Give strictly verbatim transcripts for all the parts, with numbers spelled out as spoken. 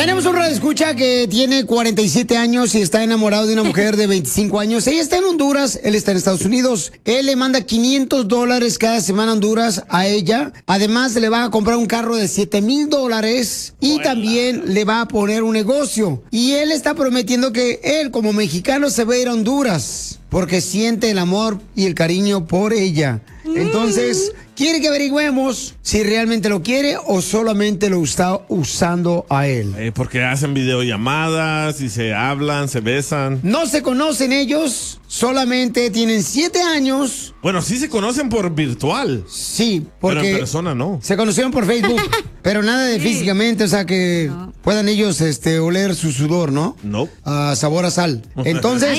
Tenemos un radioescucha que tiene cuarenta y siete años y está enamorado de una mujer de veinticinco años. Ella está en Honduras, él está en Estados Unidos. Él le manda quinientos dólares cada semana a Honduras a ella. Además, le va a comprar un carro de siete mil dólares y Buena. también le va a poner un negocio. Y él está prometiendo que él, como mexicano, se va a ir a Honduras porque siente el amor y el cariño por ella. Entonces, quiere que averigüemos si realmente lo quiere o solamente lo está usando a él. Eh, porque hacen videollamadas y se hablan, se besan. No se conocen ellos, solamente tienen siete años. Bueno, sí se conocen por virtual. Sí, porque pero en persona no. Se conocieron por Facebook, pero nada de sí. físicamente, o sea que no. puedan ellos este, oler su sudor, ¿no? No. A sabor a sal. Entonces,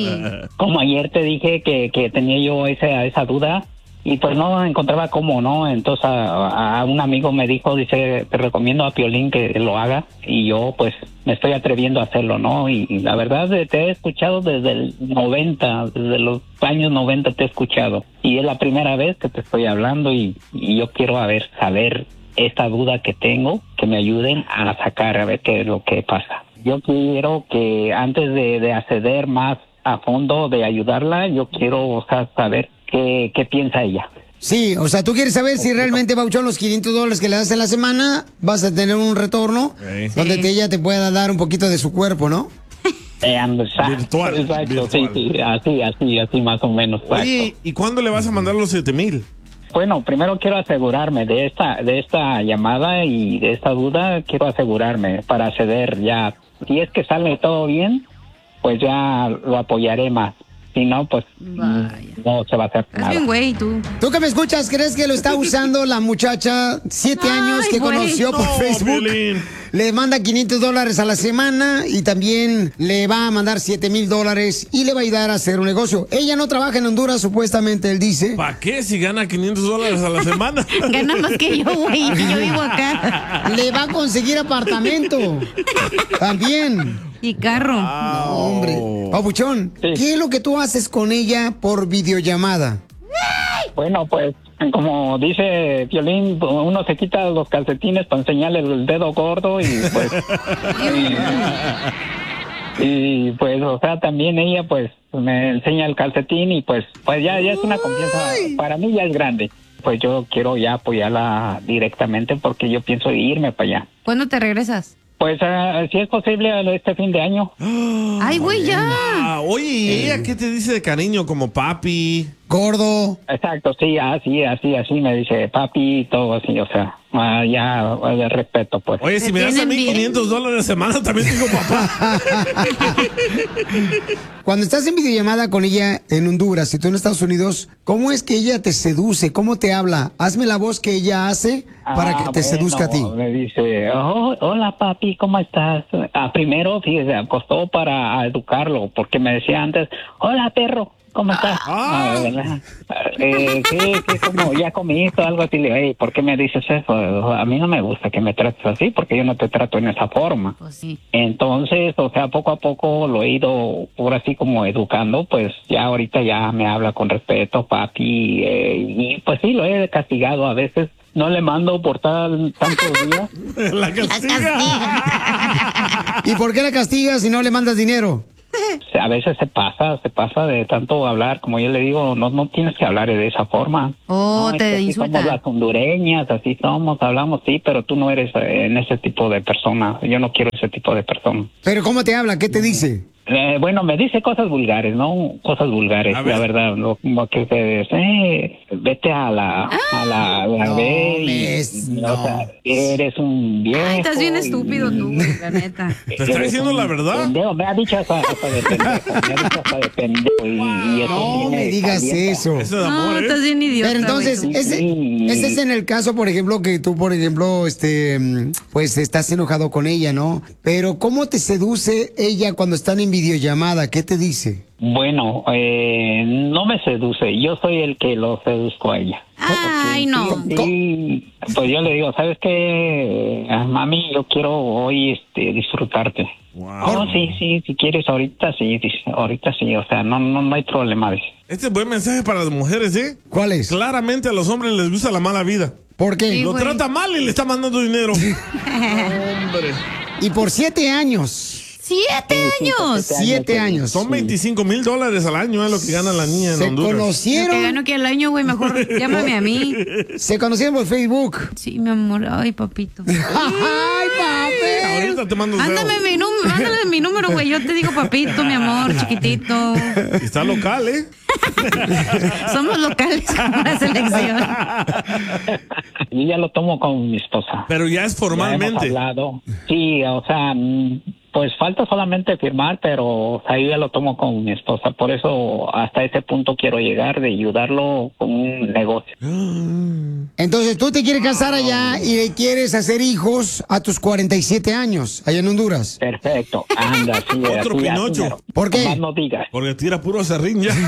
como ayer te dije que, que tenía yo esa, esa duda. Y pues no encontraba cómo, ¿no? Entonces a, a un amigo me dijo, dice, te recomiendo a Piolín que lo haga. Y yo pues me estoy atreviendo a hacerlo, ¿no? Y, y la verdad te he escuchado desde el noventa, desde los años noventa te he escuchado. Y es la primera vez que te estoy hablando y, y yo quiero a ver, saber esta duda que tengo, que me ayuden a sacar, a ver qué es lo que pasa. Yo quiero que antes de, de acceder más a fondo, de ayudarla, yo quiero, o sea, saber ¿Qué, ¿Qué piensa ella? Sí, o sea, tú quieres saber si realmente, Pauchón, los quinientos dólares que le das en la semana, vas a tener un retorno sí. donde te, ella te pueda dar un poquito de su cuerpo, ¿no? Eh, virtual. Exacto, virtual. Sí, sí, así, así, así más o menos. Oye, ¿y cuándo le vas a mandar los siete mil? Bueno, primero quiero asegurarme de esta, de esta llamada y de esta duda, quiero asegurarme para acceder ya. Si es que sale todo bien, pues ya lo apoyaré más. Si no, pues Vaya. no se va a hacer nada. Es bien güey, tú. ¿Tú que me escuchas? ¿Crees que lo está usando la muchacha siete Ay, años que güey. conoció por no, Facebook? Violín. Le manda quinientos dólares a la semana y también le va a mandar siete mil dólares y le va a ayudar a hacer un negocio. Ella no trabaja en Honduras, supuestamente, él dice. ¿Para qué si gana quinientos dólares a la semana? Gana más que yo, güey, que yo vivo acá. Le va a conseguir apartamento. También. Y carro. Wow. No, hombre. Papuchón, sí. ¿qué es lo que tú haces con ella por videollamada? Bueno, pues, como dice Piolín, uno se quita los calcetines para enseñarle el dedo gordo y pues... y, y pues, o sea, también ella pues me enseña el calcetín y pues, pues ya, ya es una confianza, para mí ya es grande. Pues yo quiero ya apoyarla directamente porque yo pienso irme para allá. ¿Cuándo te regresas? Pues uh, si es posible este fin de año. Ay, güey, ya. Ah, oye, ¿y ella qué te dice de cariño? Como papi, gordo. Exacto, sí, así, así, así me dice papi, todo así, o sea, uh, ya uh, de respeto, pues. Oye, si me das a mí quinientos dólares a semana, también digo papá. Cuando estás en videollamada con ella en Honduras y tú en Estados Unidos, ¿cómo es que ella te seduce? ¿Cómo te habla? Hazme la voz que ella hace para ah, que te bueno, seduzca a ti. Me dice, oh, hola papi, ¿cómo estás? Ah, primero, fíjese, costó para educarlo, porque me decía antes, hola perro, ¿cómo estás? Ah. Ah, eh, sí, sí, como ya comiste o algo así. Le digo, hey, ¿por qué me dices eso? A mí no me gusta que me trates así, porque yo no te trato en esa forma. Pues sí. Entonces, o sea, poco a poco lo he ido, por así como educando, pues ya ahorita ya me habla con respeto, papi, eh, y pues sí, lo he castigado a veces. No le mando por tal, tantos días. La castiga. La castiga. ¿Y por qué la castigas si no le mandas dinero? A veces se pasa, se pasa de tanto hablar, como yo le digo, no no tienes que hablar de esa forma. Oh, no, te es que insulta. Somos las hondureñas, así somos, hablamos, sí, pero tú no eres en ese tipo de persona. Yo no quiero ese tipo de persona. ¿Pero cómo te habla? ¿Qué te dice? Eh, bueno, me dice cosas vulgares, ¿no? Cosas vulgares, la verdad. Lo, como que se eh, vete a la... A la, a la no, ve mes, y, no. O sea, eres un viejo. Ay, estás bien estúpido y, tú, la neta. ¿Te está diciendo la verdad? Pendejo. Me ha dicho hasta, hasta de pendejo. Me ha dicho hasta de pendejo. Y, y eso no me digas calienta. Eso. Eso es amor, no, ¿eh? estás bien idiota. Pero entonces, güey, ese, sí. ese es en el caso, por ejemplo, que tú, por ejemplo, este, pues estás enojado con ella, ¿no? Pero ¿cómo te seduce ella cuando están en videollamada? ¿Qué te dice? Bueno, eh, no me seduce, yo soy el que lo seduzco a ella. Ay, no. Sí, pues yo le digo, ¿sabes qué? Mami, yo quiero hoy este disfrutarte. Wow. Oh, sí, sí, si quieres ahorita sí, dice, ahorita sí, o sea, no no, no hay problema. Dice. Este es buen mensaje para las mujeres, ¿eh? ¿Cuál es? Claramente a los hombres les gusta la mala vida. ¿Por qué? Sí, Lo güey. trata mal y le está mandando dinero. Hombre. Y por siete años. ¡Siete años! Siete años. Son veinticinco mil dólares al año, es lo que gana la niña en Se Honduras. conocieron. Lo que gano que al año, güey, mejor llámame a mí. Se conocieron por Facebook. Sí, mi amor. Ay, papito. ¡Ay, papi! Ahorita te mando un feo. Mándame mi número, mándame mi número, güey. Yo te digo papito, mi amor, chiquitito. Está local, ¿eh? Somos locales con la selección. Yo ya lo tomo con mi esposa. Pero ya es Ya hemos formalmente. hablado. Sí, o sea, mm, pues falta solamente firmar, pero o sea, yo ya lo tomo con mi esposa. Por eso hasta ese punto quiero llegar, de ayudarlo con un negocio. Entonces tú te quieres casar allá y le quieres hacer hijos a tus cuarenta y siete años, allá en Honduras. Perfecto, anda, sí, Otro así, así, Pinocho. mero. ¿Por qué? Nomás no digas. Porque tira puro serrín ya.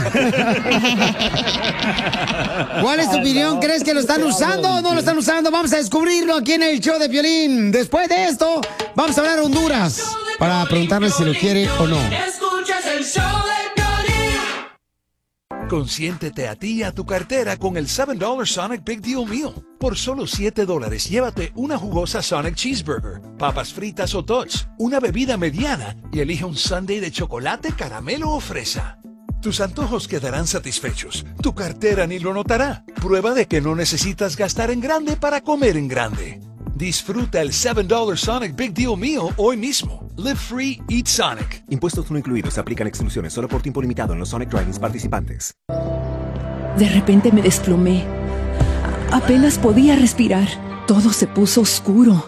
¿Cuál es tu opinión? no, ¿Crees que lo están te usando hablo, o no lo sí. están usando? Vamos a descubrirlo aquí en el show de Piolín. Después de esto, vamos a hablar de Honduras para preguntarle si lo quiere o no. Escuchas el show de Piolín. Consiéntete a ti y a tu cartera con el siete dólar Sonic Big Deal Meal. Por solo siete dólares llévate una jugosa Sonic Cheeseburger, papas fritas o tots, una bebida mediana y elige un sundae de chocolate, caramelo o fresa. Tus antojos quedarán satisfechos. Tu cartera ni lo notará. Prueba de que no necesitas gastar en grande para comer en grande. Disfruta el siete dólar Sonic Big Deal Meal hoy mismo. Live free, eat Sonic. Impuestos no incluidos. Se aplican exclusiones solo por tiempo limitado en los Sonic Drive-ins participantes. De repente me desplomé. A- apenas podía respirar. Todo se puso oscuro.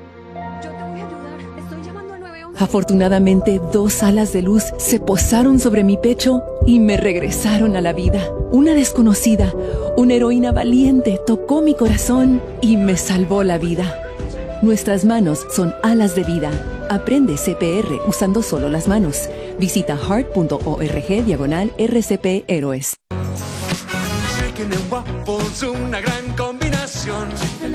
Afortunadamente, dos alas de luz se posaron sobre mi pecho y me regresaron a la vida. Una desconocida, una heroína valiente, tocó mi corazón y me salvó la vida. Nuestras manos son alas de vida. Aprende C P R usando solo las manos. Visita heart.org diagonal R C P Héroes. Chicken and waffles, una gran combinación.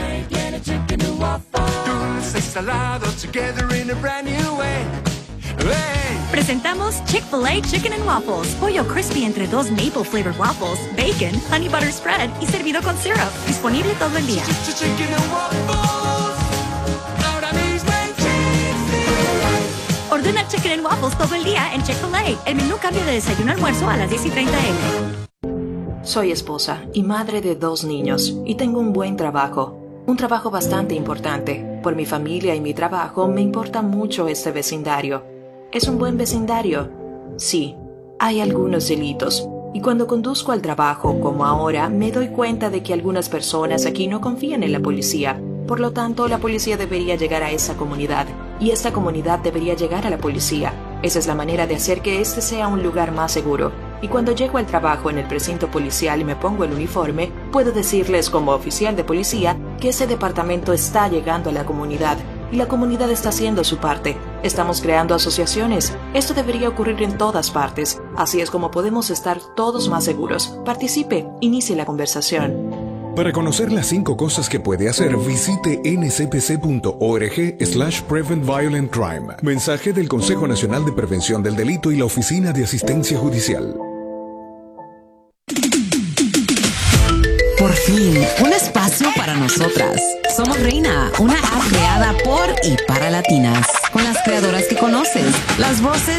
Dulce y salado together in a brand new way. Hey. Presentamos Chick-fil-A Chicken and Waffles. Pollo crispy entre dos maple flavored waffles, bacon, honey butter spread y servido con syrup. Disponible todo el día. Chicken and waffles. Ahora mismo en Chick-fil-A. Ordena Chicken and Waffles todo el día en Chick-fil-A. El menú cambia de desayuno a almuerzo a las diez y treinta eme. Soy esposa y madre de dos niños y tengo un buen trabajo. Un trabajo bastante importante. Por mi familia y mi trabajo me importa mucho este vecindario. ¿Es un buen vecindario? Sí. Hay algunos delitos. Y cuando conduzco al trabajo, como ahora, me doy cuenta de que algunas personas aquí no confían en la policía. Por lo tanto, la policía debería llegar a esa comunidad. Y esta comunidad debería llegar a la policía. Esa es la manera de hacer que este sea un lugar más seguro. Y cuando llego al trabajo en el precinto policial y me pongo el uniforme, puedo decirles como oficial de policía que ese departamento está llegando a la comunidad. Y la comunidad está haciendo su parte. Estamos creando asociaciones. Esto debería ocurrir en todas partes. Así es como podemos estar todos más seguros. Participe. Inicie la conversación. Para conocer las cinco cosas que puede hacer, visite n c p c punto org slash prevent violent crime. Mensaje del Consejo Nacional de Prevención del Delito y la Oficina de Asistencia Judicial. Por fin, un espacio para nosotras. Somos Reina, una app creada por y para latinas, con las creadoras que conoces, las voces